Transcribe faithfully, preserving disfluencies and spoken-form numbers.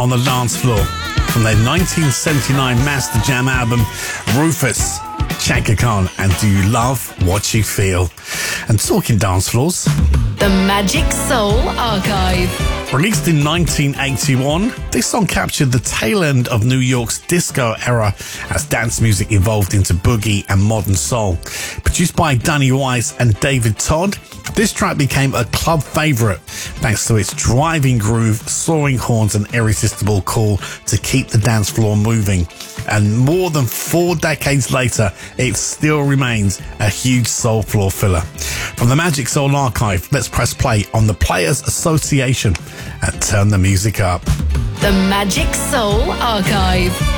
on the dance floor. From their nineteen seventy-nine Master Jam album, Rufus, Chaka Khan, and Do You Love What You Feel? And talking dance floors, The Magic Soul Archive. released in nineteen eighty-one, this song captured the tail end of New York's disco era as dance music evolved into boogie and modern soul. Produced by Danny Weiss and David Todd, this track became a club favourite thanks to its driving groove, soaring horns and irresistible call to keep the dance floor moving. And more than four decades later, it still remains a huge soul floor filler. From the Magic Soul Archive, let's press play on the Players Association and turn the music up. The Magic Soul Archive.